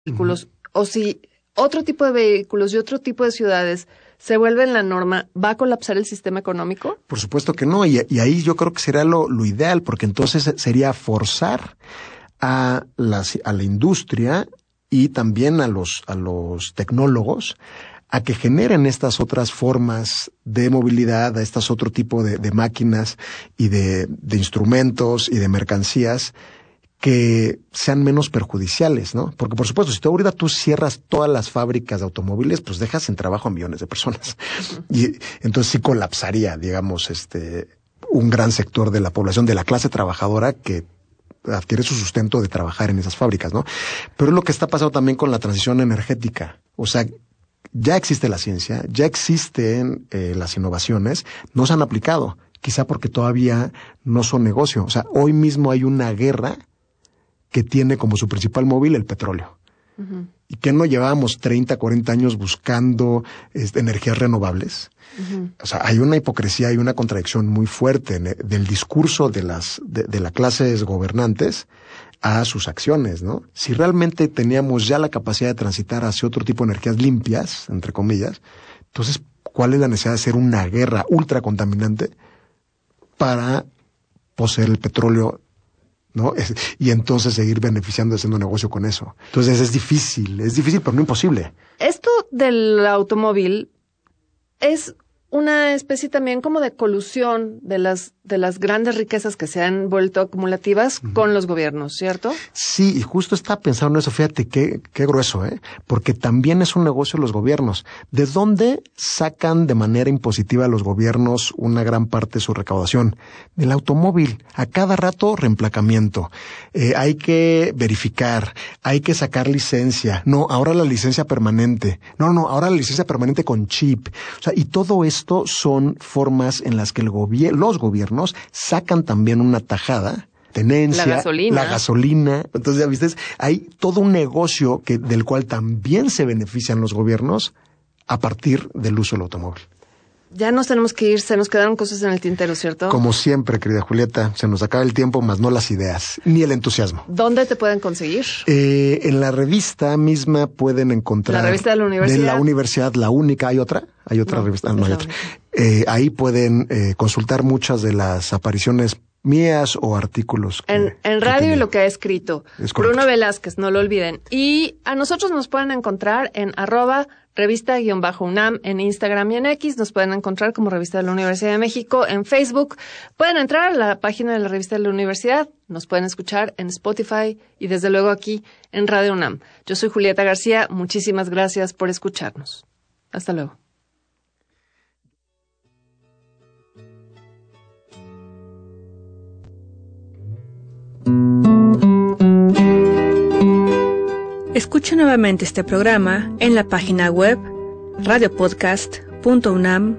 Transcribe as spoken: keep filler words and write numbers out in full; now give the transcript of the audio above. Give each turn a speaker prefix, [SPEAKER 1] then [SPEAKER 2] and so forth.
[SPEAKER 1] vehículos, uh-huh. o si otro tipo de vehículos y otro tipo de ciudades se vuelven la norma, ¿va a colapsar el sistema económico?
[SPEAKER 2] Por supuesto que no, y, y ahí yo creo que sería lo, lo ideal, porque entonces sería forzar a la, a la industria y también a los, a los tecnólogos a que generen estas otras formas de movilidad, a estas otro tipo de, de máquinas y de, de instrumentos y de mercancías que sean menos perjudiciales, ¿no? Porque, por supuesto, si tú ahorita tú cierras todas las fábricas de automóviles, pues dejas sin trabajo a millones de personas. Uh-huh. Y entonces sí colapsaría, digamos, este, un gran sector de la población, de la clase trabajadora que adquiere su sustento de trabajar en esas fábricas, ¿no? Pero es lo que está pasando también con la transición energética. O sea, ya existe la ciencia, ya existen eh, las innovaciones, no se han aplicado, quizá porque todavía no son negocio. O sea, hoy mismo hay una guerra que tiene como su principal móvil el petróleo. Uh-huh. ¿Y que no llevábamos treinta, cuarenta años buscando este, energías renovables? Uh-huh. O sea, hay una hipocresía, hay una contradicción muy fuerte en, del discurso de las de, de las clases gobernantes a sus acciones, ¿no? Si realmente teníamos ya la capacidad de transitar hacia otro tipo de energías limpias, entre comillas, entonces, ¿cuál es la necesidad de hacer una guerra ultra contaminante para poseer el petróleo, ¿no? Es, y entonces seguir beneficiando haciendo negocio con eso? Entonces es difícil, es difícil, pero no imposible.
[SPEAKER 1] Esto del automóvil es una especie también como de colusión de las de las grandes riquezas que se han vuelto acumulativas uh-huh. con los gobiernos, ¿cierto?
[SPEAKER 2] Sí, y justo estaba pensando en eso, fíjate qué, qué grueso, ¿eh? Porque también es un negocio los gobiernos. ¿De dónde sacan de manera impositiva los gobiernos una gran parte de su recaudación? Del automóvil. A cada rato reemplacamiento. Eh, hay que verificar, hay que sacar licencia. No, ahora la licencia permanente. No, no, ahora la licencia permanente con chip. O sea, y todo esto son formas en las que el gobier- los gobiernos sacan también una tajada, tenencia,
[SPEAKER 1] la gasolina.
[SPEAKER 2] la gasolina. Entonces, ya viste, hay todo un negocio que, del cual también se benefician los gobiernos a partir del uso del automóvil.
[SPEAKER 1] Ya nos tenemos que ir, se nos quedaron cosas en el tintero, ¿cierto?
[SPEAKER 2] Como siempre, querida Julieta, se nos acaba el tiempo, más no las ideas, ni el entusiasmo.
[SPEAKER 1] ¿Dónde te pueden conseguir?
[SPEAKER 2] Eh, en la revista misma pueden encontrar...
[SPEAKER 1] ¿La revista de la universidad?
[SPEAKER 2] De la universidad, la única. ¿Hay otra? ¿Hay otra
[SPEAKER 1] no,
[SPEAKER 2] revista? No, hay otra. Eh, ahí pueden eh, consultar muchas de las apariciones mías o artículos. Que,
[SPEAKER 1] en, en radio y lo que ha escrito. Bruno Velázquez, no lo olviden. Y a nosotros nos pueden encontrar en arroba revista-UNAM en Instagram y en X. Nos pueden encontrar como Revista de la Universidad de México en Facebook. Pueden entrar a la página de la Revista de la Universidad. Nos pueden escuchar en Spotify y desde luego aquí en Radio UNAM. Yo soy Julieta García. Muchísimas gracias por escucharnos. Hasta luego.
[SPEAKER 3] Escucha nuevamente este programa en la página web radio podcast punto unam